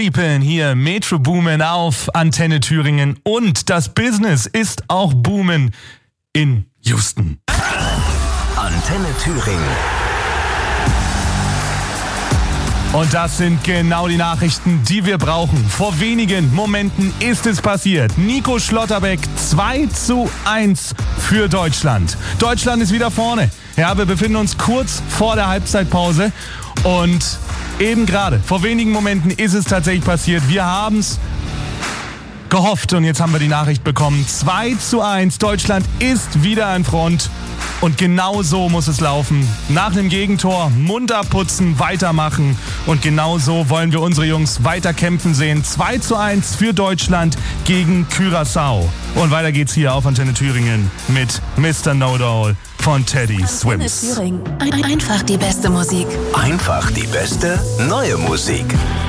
Creepin' hier, Metro Boomin auf Antenne Thüringen und das Business ist auch boomen in Houston. Antenne Thüringen. Und das sind genau die Nachrichten, die wir brauchen. Vor wenigen Momenten ist es passiert. Nico Schlotterbeck 2:1 für Deutschland. Deutschland ist wieder vorne. Ja, wir befinden uns kurz vor der Halbzeitpause und eben gerade, vor wenigen Momenten ist es tatsächlich passiert. Wir haben es gehofft und jetzt haben wir die Nachricht bekommen. 2:1, Deutschland ist wieder an Front. Und genau so muss es laufen. Nach einem Gegentor Mund abputzen, weitermachen. Und genau so wollen wir unsere Jungs weiter kämpfen sehen. 2:1 für Deutschland gegen Curaçao. Und weiter geht's hier auf Antenne Thüringen mit Mr. Know-It-All von Teddy Swims. Antenne Thüringen. Einfach die beste Musik. Einfach die beste neue Musik.